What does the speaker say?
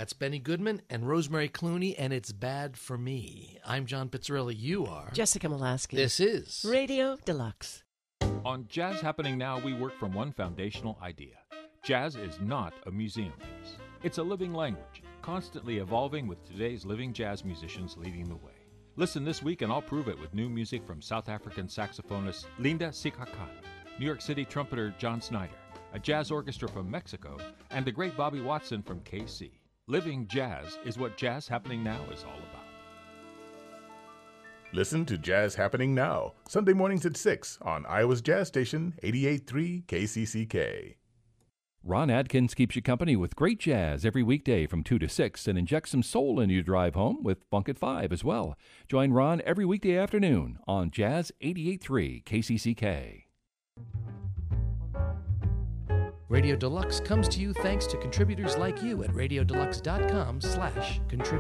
That's Benny Goodman and Rosemary Clooney, and It's Bad for Me. I'm John Pizzarelli. You are Jessica Molaski. This is Radio Deluxe. On Jazz Happening Now, we work from one foundational idea. Jazz is not a museum piece. It's a living language, constantly evolving with today's living jazz musicians leading the way. Listen this week and I'll prove it with new music from South African saxophonist Linda Sikakat, New York City trumpeter John Snyder, a jazz orchestra from Mexico, and the great Bobby Watson from KC. Living jazz is what Jazz Happening Now is all about. Listen to Jazz Happening Now, Sunday mornings at 6 on Iowa's Jazz Station, 88.3 KCCK. Ron Adkins keeps you company with great jazz every weekday from 2 to 6 and injects some soul into your drive home with Funk at 5 as well. Join Ron every weekday afternoon on Jazz 88.3 KCCK. Radio Deluxe comes to you thanks to contributors like you at radiodeluxe.com/contribute.